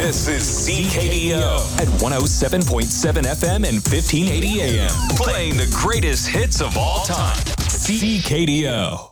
This is CKDO at 107.7 FM and 1580 AM. Playing the greatest hits of all time. CKDO.